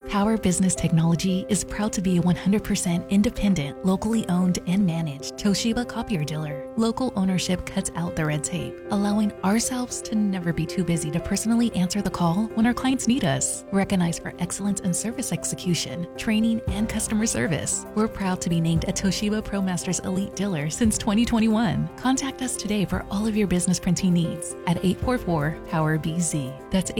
Power Business Technology is proud to be a 100% independent, locally owned and managed Toshiba copier dealer. Local ownership cuts out the red tape, allowing ourselves to never be too busy to personally answer the call when our clients need us. Recognized for excellence in service execution, training, and customer service, we're proud to be named a Toshiba ProMasters Elite Dealer since 2021. Contact us today for all of your business printing needs at 844-POWER-BZ. That's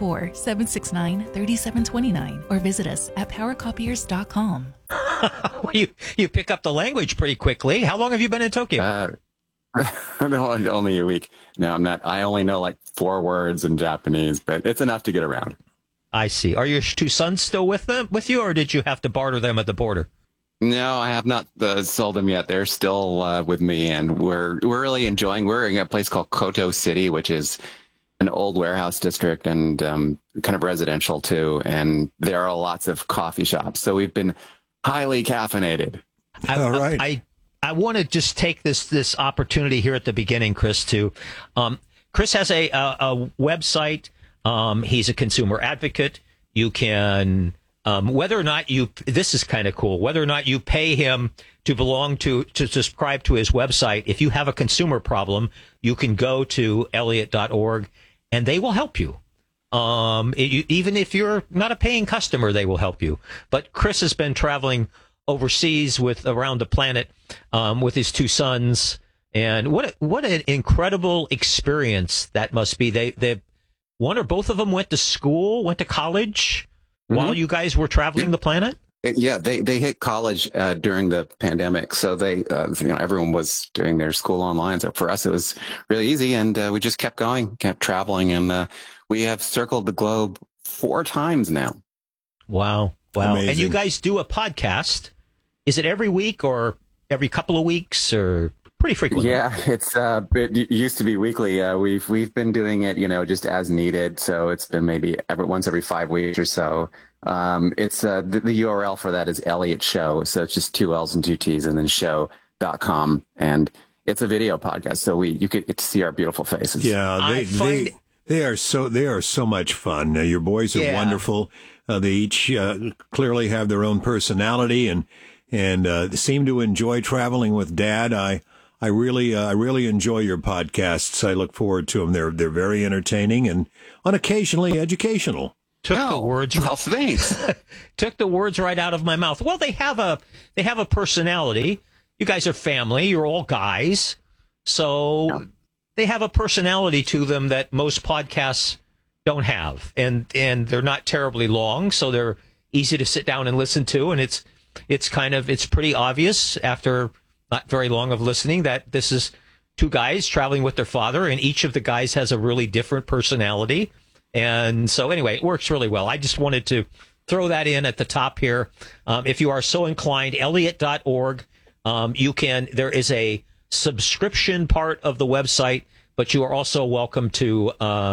844-769-3729. Or visit us at powercopiers.com. Well, you pick up the language pretty quickly. How long have you been in Tokyo? Only a week. No, I'm not. I only know like 4 words in Japanese, but it's enough to get around. I see. Are your 2 sons still with you, or did you have to barter them at the border? No, I have not sold them yet. They're still with me, and we're really enjoying. We're in a place called Koto City, which is an old warehouse district and kind of residential too. And there are lots of coffee shops. So we've been highly caffeinated. All right. I want to just take this opportunity here at the beginning, Chris, to Chris has a website. He's a consumer advocate. You can whether or not this is kind of cool, whether or not you pay him to subscribe to his website. If you have a consumer problem, you can go to Elliott.org and they will help you. Even if you're not a paying customer, they will help you. But Chris has been traveling overseas around the planet with his 2 sons, and what an incredible experience that must be. They one or both of them went to college while you guys were traveling the planet. Yeah, they hit college during the pandemic, so they everyone was doing their school online. So for us, it was really easy, and we just kept going, kept traveling, and we have circled the globe 4 times now. Wow! Amazing. And you guys do a podcast? Is it every week or every couple of weeks or pretty frequently? Yeah, it used to be weekly. We've been doing it, just as needed. So it's been maybe once every 5 weeks or so. It's the URL for that is Elliott Show. So it's just 2 L's and 2 T's and then show.com. And it's a video podcast. So you get to see our beautiful faces. Yeah, they are so much fun. Your boys are wonderful. They each clearly have their own personality and seem to enjoy traveling with Dad. I really enjoy your podcasts. I look forward to them. They're very entertaining and occasionally educational. Took the words right out of my mouth. Well, they have a personality. You guys are family. You're all guys. So they have a personality to them that most podcasts don't have. And they're not terribly long, so they're easy to sit down and listen to. And it's pretty obvious after not very long of listening that this is 2 guys traveling with their father, and each of the guys has a really different personality. And so anyway, it works really well. I just wanted to throw that in at the top here. If you are so inclined, Elliott.org, there is a subscription part of the website, but you are also welcome to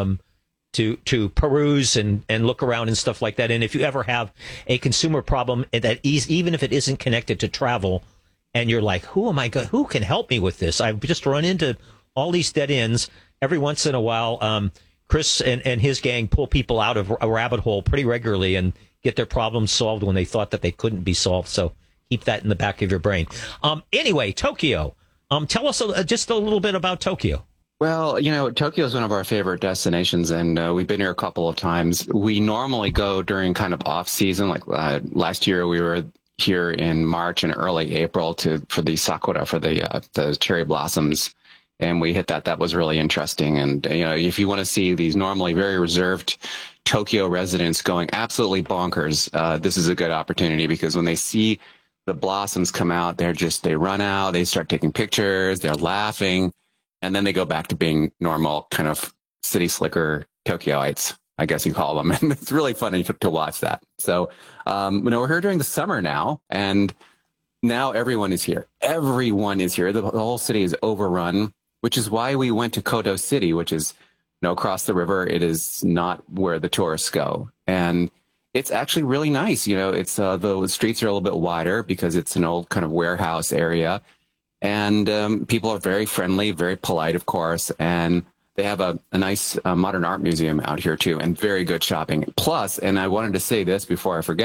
peruse and look around and stuff like that. And if you ever have a consumer problem that even if it isn't connected to travel, and you're like, who can help me with this? I've just run into all these dead ends every once in a while. Chris and his gang pull people out of a rabbit hole pretty regularly and get their problems solved when they thought that they couldn't be solved. So keep that in the back of your brain. Anyway, Tokyo. Tell us just a little bit about Tokyo. Well, Tokyo is one of our favorite destinations, and we've been here a couple of times. We normally go during kind of off season. Like last year, we were here in March and early April for the sakura, for the cherry blossoms. And we hit that. That was really interesting. And, if you want to see these normally very reserved Tokyo residents going absolutely bonkers, this is a good opportunity, because when they see the blossoms come out, they run out, they start taking pictures, they're laughing, and then they go back to being normal kind of city slicker Tokyoites, I guess you call them. And it's really funny to watch that. So, we're here during the summer now, and now everyone is here. Everyone is here. The whole city is overrun, which is why we went to Koto City, which is, across the river. It is not where the tourists go. And it's actually really nice. It's the streets are a little bit wider because it's an old kind of warehouse area. And people are very friendly, very polite, of course. And they have a nice modern art museum out here, too, and very good shopping. Plus, and I wanted to say this before I forget,